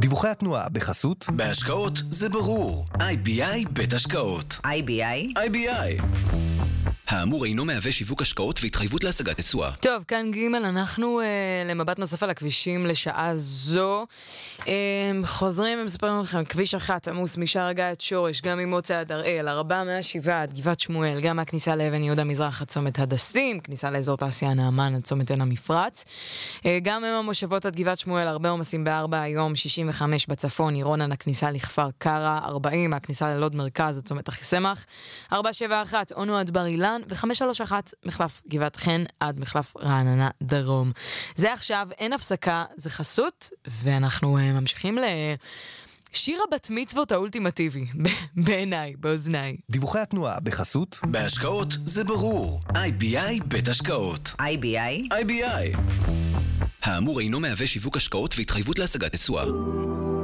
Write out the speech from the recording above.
דיווחי התנועה בחסות בהשקעות זה ברור. IBI בית השקעות. IBI. האמור אינו מהווה שיווק השקעות והתחייבות להשגת תשואה. טוב, כאן ג' אנחנו למבט נוסף על הכבישים לשעה זו. חוזרים ומספרים לכם, כביש 1 עמוס משער הגיא עד שורש, גם ממוצא עד הראל, 407 עד גבעת שמואל, גם מהכניסה לאבן יהודה מזרח עד צומת הדסים, כניסה לאזור תעשייה נעמן עד צומת עין המפרץ. גם עם המושבות עד גבעת שמואל, הרבה עומסים ב4 היום, 65 בצפון, עירונן הכניסה לכפר קרא, 40 מהכניסה ללוד מרכז עד צומת אחיסמך, 471 אונו עד בר אילן, ו531 מחלף גבעת חן עד מחלף רעננה דרום. זה עכשיו, אין הפסקה, זה חסות, ואנחנו ממשיכים לשיר הבת מצוות האולטימטיבי, בעיניי, באוזניי. דיווחי התנועה בחסות בהשקעות זה ברור. IBI בית השקעות. IBI. האמור אינו מהווה שיווק השקעות והתחייבות להשגת תשואה.